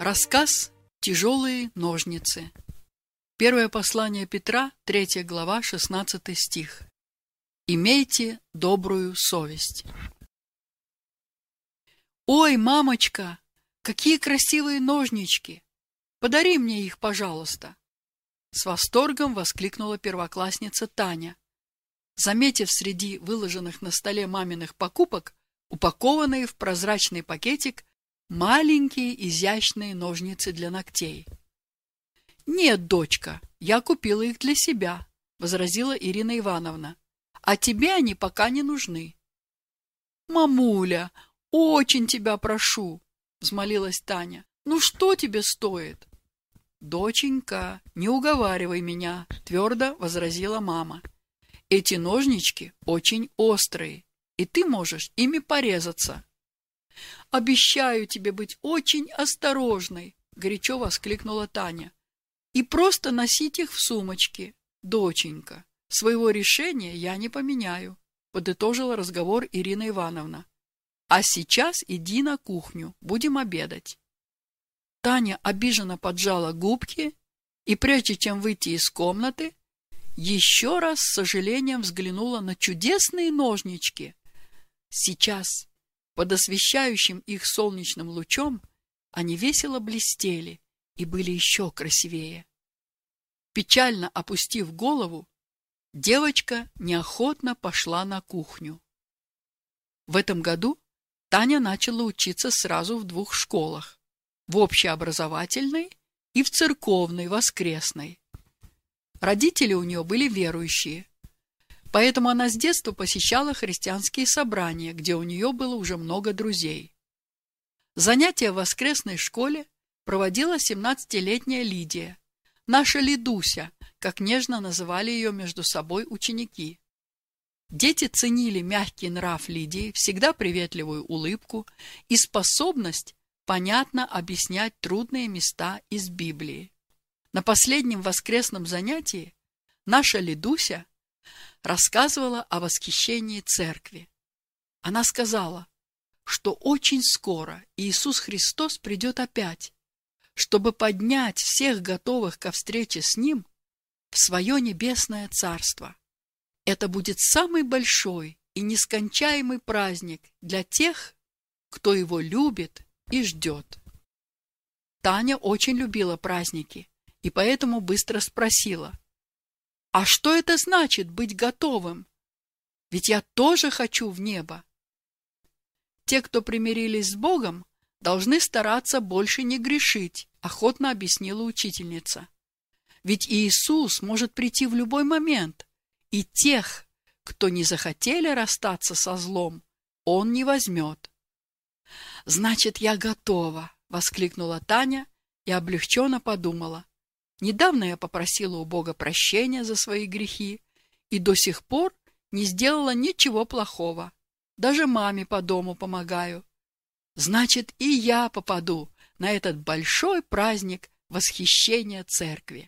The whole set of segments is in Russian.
Рассказ «Тяжелые ножницы». Первое послание Петра, 3 глава, 16 стих. «Имейте добрую совесть». «Ой, мамочка, какие красивые ножнички! Подари мне их, пожалуйста!» С восторгом воскликнула первоклассница Таня, заметив среди выложенных на столе маминых покупок упакованные в прозрачный пакетик маленькие изящные ножницы для ногтей. «Нет, дочка, я купила их для себя», — возразила Ирина Ивановна. «А тебе они пока не нужны». «Мамуля, очень тебя прошу», — взмолилась Таня. «Ну что тебе стоит?» «Доченька, не уговаривай меня», — твердо возразила мама. «Эти ножнички очень острые, и ты можешь ими порезаться». «Обещаю тебе быть очень осторожной», — горячо воскликнула Таня. «И просто носить их в сумочке, доченька. Своего решения я не поменяю», — подытожила разговор Ирина Ивановна. «А сейчас иди на кухню, будем обедать». Таня обиженно поджала губки и, прежде чем выйти из комнаты, еще раз с сожалением взглянула на чудесные ножнички. Сейчас, под освещающим их солнечным лучом, они весело блестели и были еще красивее. Печально опустив голову, девочка неохотно пошла на кухню. В этом году Таня начала учиться сразу в 2 школах: в общеобразовательной и в церковной воскресной. Родители у нее были верующие, поэтому она с детства посещала христианские собрания, где у нее было уже много друзей. Занятия в воскресной школе проводила 17-летняя Лидия, наша Лидуся, как нежно называли ее между собой ученики. Дети ценили мягкий нрав Лидии, всегда приветливую улыбку и способность понятно объяснять трудные места из Библии. На последнем воскресном занятии наша Лидуся рассказывала о восхищении церкви. Она сказала, что очень скоро Иисус Христос придет опять, чтобы поднять всех готовых ко встрече с Ним в свое небесное царство. Это будет самый большой и нескончаемый праздник для тех, кто его любит и ждет. Таня очень любила праздники и поэтому быстро спросила: «А что это значит быть готовым? Ведь я тоже хочу в небо». «Те, кто примирились с Богом, должны стараться больше не грешить», — охотно объяснила учительница. «Ведь Иисус может прийти в любой момент, и тех, кто не захотели расстаться со злом, Он не возьмет». «Значит, я готова», — воскликнула Таня и облегченно подумала. «Недавно я попросила у Бога прощения за свои грехи и до сих пор не сделала ничего плохого. Даже маме по дому помогаю. Значит, и я попаду на этот большой праздник восхищения церкви».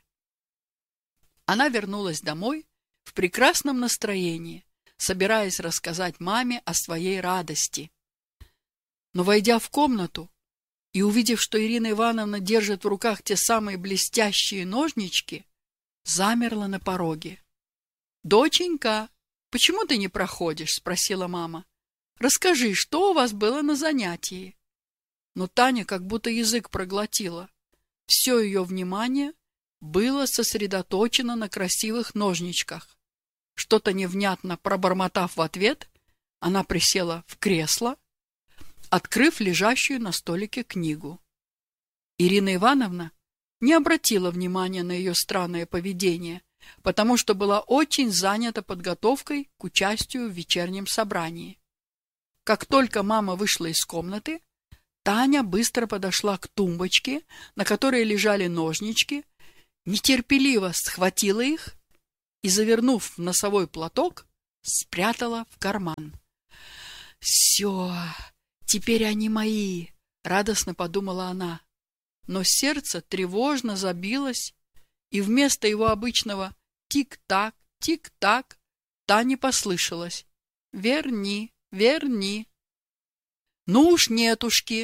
Она вернулась домой в прекрасном настроении, собираясь рассказать маме о своей радости. Но, войдя в комнату и увидев, что Ирина Ивановна держит в руках те самые блестящие ножнички, замерла на пороге. «Доченька, почему ты не проходишь?» — спросила мама. «Расскажи, что у вас было на занятии?» Но Таня как будто язык проглотила. Все ее внимание было сосредоточено на красивых ножничках. Что-то невнятно пробормотав в ответ, она присела в кресло, открыв лежащую на столике книгу. Ирина Ивановна не обратила внимания на ее странное поведение, потому что была очень занята подготовкой к участию в вечернем собрании. Как только мама вышла из комнаты, Таня быстро подошла к тумбочке, на которой лежали ножнички, нетерпеливо схватила их и, завернув в носовой платок, спрятала в карман. «Все, теперь они мои», — радостно подумала она. Но сердце тревожно забилось, и вместо его обычного тик-так, тик-так Тане послышалось: «Верни, верни». «Ну уж нетушки,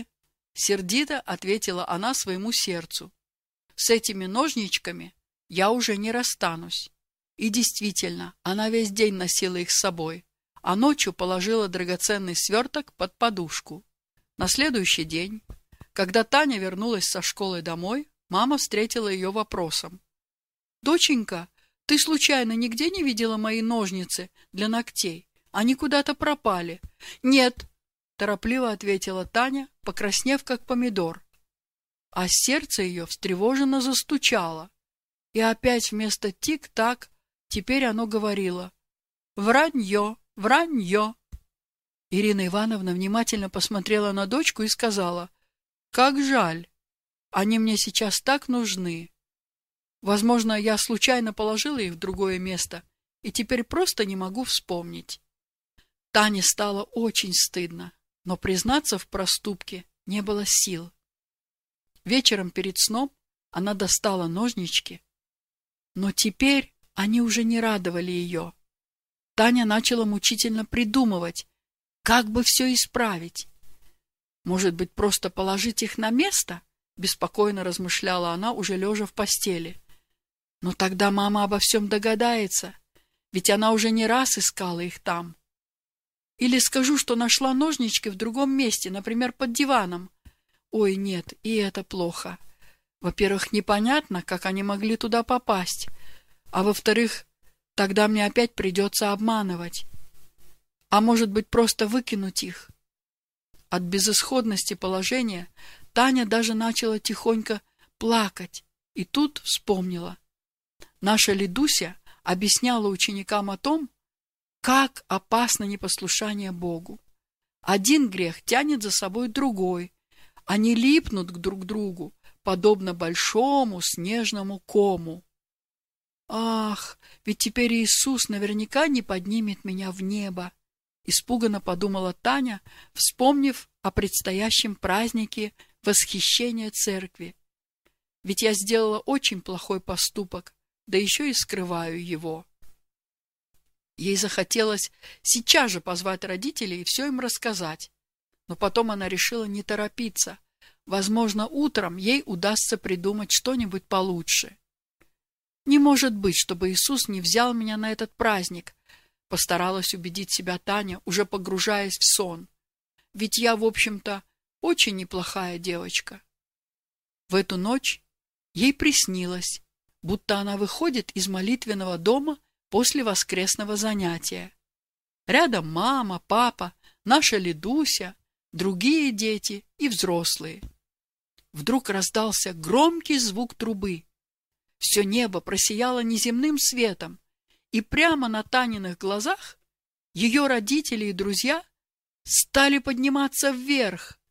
Сердито ответила она своему сердцу. С этими ножничками я уже не расстанусь. И действительно, она весь день носила их с собой, а ночью положила драгоценный сверток под подушку. На следующий день, когда Таня вернулась со школы домой, мама встретила ее вопросом. «Доченька, ты случайно нигде не видела мои ножницы для ногтей? Они куда-то пропали». «Нет», — торопливо ответила Таня, покраснев как помидор. А сердце ее встревоженно застучало. И опять вместо тик-так теперь оно говорило: «Вранье, вранье». Ирина Ивановна внимательно посмотрела на дочку и сказала: «Как жаль, они мне сейчас так нужны. Возможно, я случайно положила их в другое место и теперь просто не могу вспомнить». Тане стало очень стыдно, но признаться в проступке не было сил. Вечером перед сном она достала ножнички, но теперь они уже не радовали ее. Таня начала мучительно придумывать, как бы все исправить. «Может быть, просто положить их на место?» — беспокойно размышляла она, уже лежа в постели. «Но тогда мама обо всем догадается, ведь она уже не раз искала их там. Или скажу, что нашла ножнички в другом месте, например, под диваном. Ой, нет, и это плохо. Во-первых, непонятно, как они могли туда попасть, а во-вторых, тогда мне опять придется обманывать. А может быть, просто выкинуть их?» От безысходности положения Таня даже начала тихонько плакать, и тут вспомнила. Наша Лидуся объясняла ученикам о том, как опасно непослушание Богу. Один грех тянет за собой другой, они липнут друг к другу, подобно большому снежному кому. «Ах, ведь теперь Иисус наверняка не поднимет меня в небо», — испуганно подумала Таня, вспомнив о предстоящем празднике восхищения церкви. «Ведь я сделала очень плохой поступок, да еще и скрываю его». Ей захотелось сейчас же позвать родителей и все им рассказать. Но потом она решила не торопиться. Возможно, утром ей удастся придумать что-нибудь получше. «Не может быть, чтобы Иисус не взял меня на этот праздник», — постаралась убедить себя Таня, уже погружаясь в сон. «Ведь я, в общем-то, очень неплохая девочка». В эту ночь ей приснилось, будто она выходит из молитвенного дома после воскресного занятия. Рядом мама, папа, наша Лидуся, другие дети и взрослые. Вдруг раздался громкий звук трубы. Все небо просияло неземным светом, и прямо на Таниных глазах ее родители и друзья стали подниматься вверх.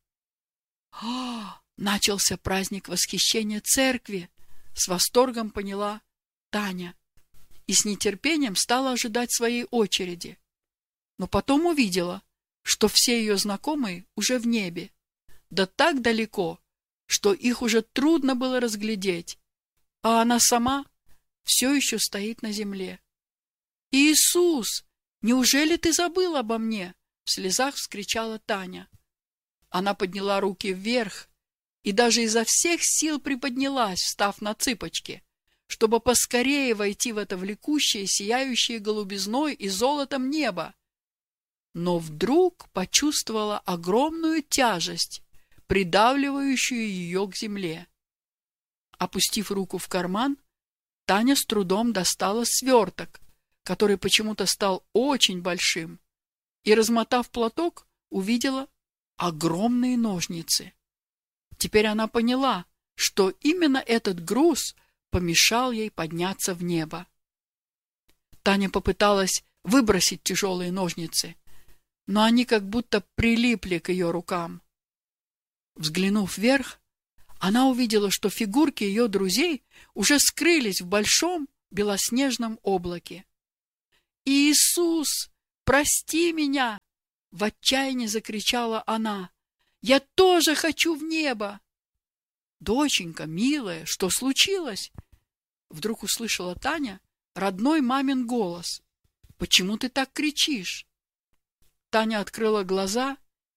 Начался праздник восхищения церкви, с восторгом поняла Таня и с нетерпением стала ожидать своей очереди. Но потом увидела, что все ее знакомые уже в небе, да так далеко, что их уже трудно было разглядеть, а она сама все еще стоит на земле. «Иисус, неужели ты забыл обо мне?» — в слезах вскричала Таня. Она подняла руки вверх и даже изо всех сил приподнялась, встав на цыпочки, чтобы поскорее войти в это влекущее, сияющее голубизной и золотом небо. Но вдруг почувствовала огромную тяжесть, придавливающую ее к земле. Опустив руку в карман, Таня с трудом достала сверток, который почему-то стал очень большим, и, размотав платок, увидела огромные ножницы. Теперь она поняла, что именно этот груз помешал ей подняться в небо. Таня попыталась выбросить тяжелые ножницы, но они как будто прилипли к ее рукам. Взглянув вверх, она увидела, что фигурки ее друзей уже скрылись в большом белоснежном облаке. «Иисус, прости меня!» — в отчаянии закричала она. «Я тоже хочу в небо!» «Доченька, милая, что случилось?» Вдруг услышала Таня родной мамин голос. «Почему ты так кричишь?» Таня открыла глаза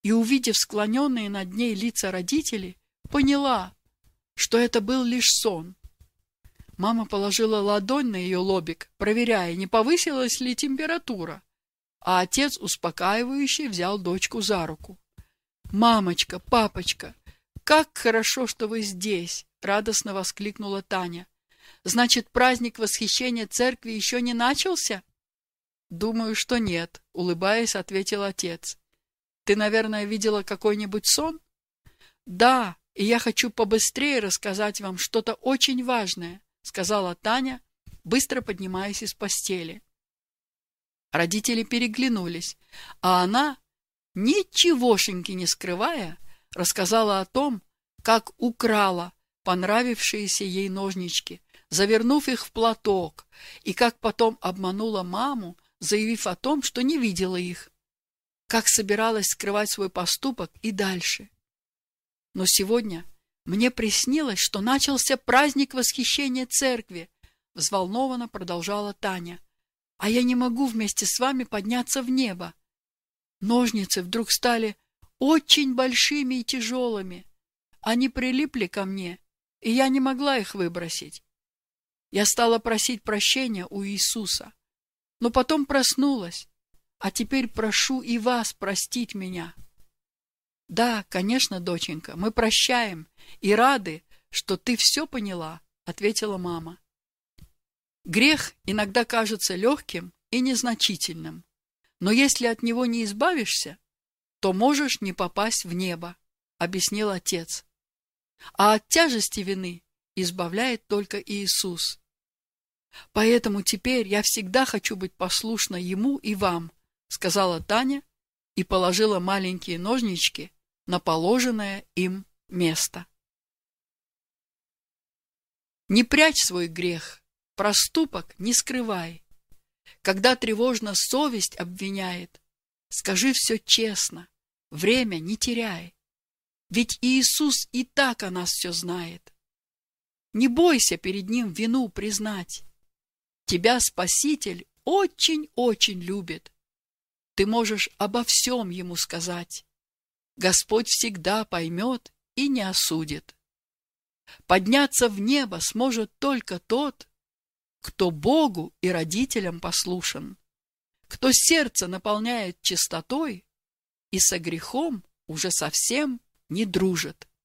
и, увидев склоненные над ней лица родителей, поняла, что это был лишь сон. Мама положила ладонь на ее лобик, проверяя, не повысилась ли температура, а отец успокаивающе взял дочку за руку. «Мамочка, папочка, как хорошо, что вы здесь!» — радостно воскликнула Таня. «Значит, праздник восхищения церкви еще не начался?» «Думаю, что нет», — улыбаясь, ответил отец. «Ты, наверное, видела какой-нибудь сон?» «Да, и я хочу побыстрее рассказать вам что-то очень важное», — сказала Таня, быстро поднимаясь из постели. Родители переглянулись, а она, ничегошеньки не скрывая, рассказала о том, как украла понравившиеся ей ножнички, завернув их в платок, и как потом обманула маму, заявив о том, что не видела их, как собиралась скрывать свой поступок и дальше. Но сегодня мне приснилось, что начался праздник восхищения церкви, взволнованно продолжала Таня, а я не могу вместе с вами подняться в небо. Ножницы вдруг стали очень большими и тяжелыми. Они прилипли ко мне, и я не могла их выбросить. Я стала просить прощения у Иисуса, но потом проснулась, а теперь прошу и вас простить меня. Да, конечно, доченька, мы прощаем и рады, что ты все поняла, ответила мама. Грех иногда кажется легким и незначительным, но если от него не избавишься, то можешь не попасть в небо, объяснил отец. А от тяжести вины избавляет только Иисус. Поэтому теперь я всегда хочу быть послушна Ему и вам, сказала Таня и положила маленькие ножнички на положенное им место. Не прячь свой грех, проступок не скрывай. Когда тревожно совесть обвиняет, скажи все честно, время не теряй. Ведь Иисус и так о нас все знает. Не бойся перед Ним вину признать. Тебя Спаситель очень-очень любит. Ты можешь обо всем Ему сказать. Господь всегда поймет и не осудит. Подняться в небо сможет только тот, кто Богу и родителям послушен, кто сердце наполняет чистотой и со грехом уже совсем не дружит.